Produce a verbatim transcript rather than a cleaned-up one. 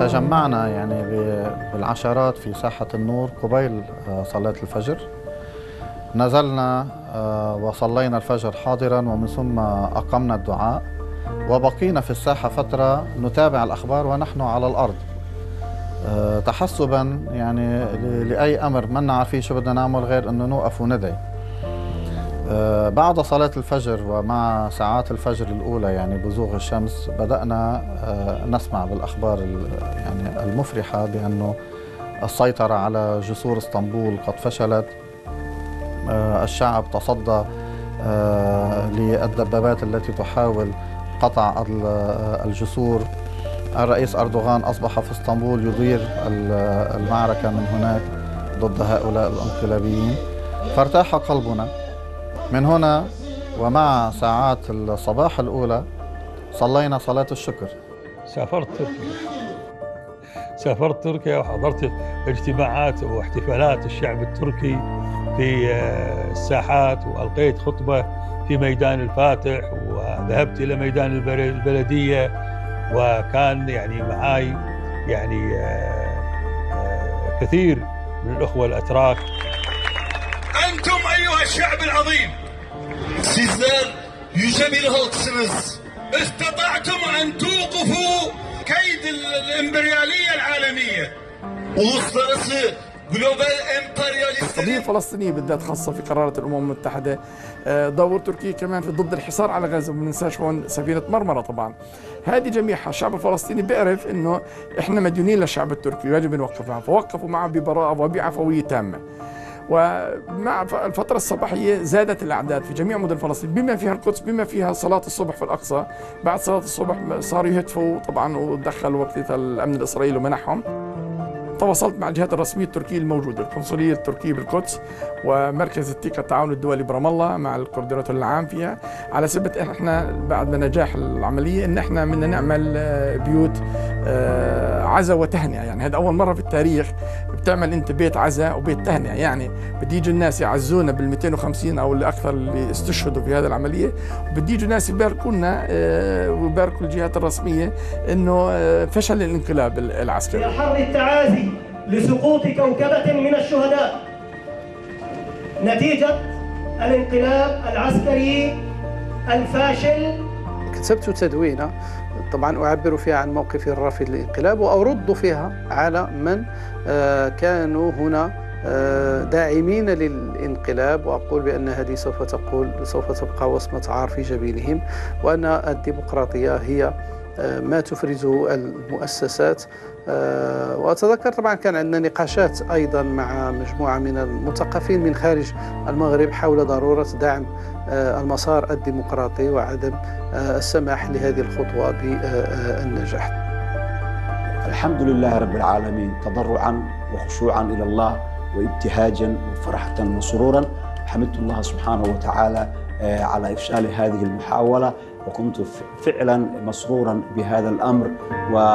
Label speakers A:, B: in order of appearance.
A: تجمعنا يعني بالعشرات في ساحة النور قبيل صلاة الفجر. نزلنا وصلينا الفجر حاضرا، ومن ثم أقمنا الدعاء، وبقينا في الساحة فترة نتابع الأخبار ونحن على الأرض تحسبا يعني لأي أمر ما نعرفين شو بدنا نعمل غير أنه نوقف وندعي. بعد صلاة الفجر ومع ساعات الفجر الأولى يعني بزوغ الشمس بدأنا نسمع بالأخبار يعني المفرحة بأنه السيطرة على جسور اسطنبول قد فشلت. الشعب تصدى للدبابات التي تحاول قطع الجسور. الرئيس أردوغان أصبح في اسطنبول يدير المعركة من هناك ضد هؤلاء الانقلابيين، فارتاح قلبنا. من هنا ومع ساعات الصباح الأولى صلينا صلاة الشكر.
B: سافرت تركيا سافرت تركيا وحضرت اجتماعات واحتفالات الشعب التركي في الساحات، وألقيت خطبة في ميدان الفاتح، وذهبت إلى ميدان البلدية، وكان يعني معاي يعني كثير من الأخوة الأتراك.
C: أنتم أيها الشعب العظيم، sizler yüce bir halksınız. استطعتم أن توقفوا كيد الإمبريالية العالمية. Uluslararası global emperyalist.
D: القضية الفلسطينية بالذات خاصة في قرارات الأمم المتحدة، دور تركيا كمان في ضد الحصار على غزة، وما ننساش هون سفينة مرمرة. طبعا هذه جميعها الشعب الفلسطيني بيعرف إنه إحنا مديونين للشعب التركي ويجب نوقف معه، فوقفوا معه ببراءة وبعفوية تامة. ومع الفترة الصباحية زادت الأعداد في جميع مدن فلسطين بما فيها القدس، بما فيها صلاة الصبح في الأقصى. بعد صلاة الصبح صاروا يهتفوا طبعا، ودخلوا وقتها الأمن الإسرائيلي ومنحهم. تواصلت مع الجهات الرسمية التركية الموجودة، القنصلية التركية بالقدس ومركز التيكا التعاون الدولي برام الله مع الكورديناتور العام فيها، على سبب احنا بعد ما نجاح العملية ان احنا بدنا نعمل بيوت عزاء وتهنئة. يعني هذا أول مرة في التاريخ بتعمل انت بيت عزاء وبيت تهنئة، يعني بدي يجوا الناس يعزونا بال مئتين وخمسين او اللي اكثر اللي استشهدوا في هذه العملية، وبدي يجوا ناس يباركونا ويباركوا الجهات الرسمية انه فشل الانقلاب العسكري.
E: حر التعازي لسقوط كوكبة من الشهداء نتيجة الانقلاب العسكري الفاشل.
F: كتبت تدوينة طبعا أعبر فيها عن موقفي الرافض للانقلاب، وأرد فيها على من كانوا هنا داعمين للانقلاب، وأقول بأن هذه سوف تقول سوف تبقى وصمة عار في جبينهم، وأن الديمقراطية هي ما تفرزه المؤسسات. وأتذكر طبعا كان عندنا نقاشات أيضا مع مجموعة من المثقفين من خارج المغرب حول ضرورة دعم المسار الديمقراطي وعدم السماح لهذه الخطوة بالنجاح.
G: الحمد لله رب العالمين، تضرعا وخشوعا إلى الله وابتهاجا وفرحة وسرورا. حمدت الله سبحانه وتعالى على إفشال هذه المحاولة، وكنت فعلا مسرورا بهذا الأمر. و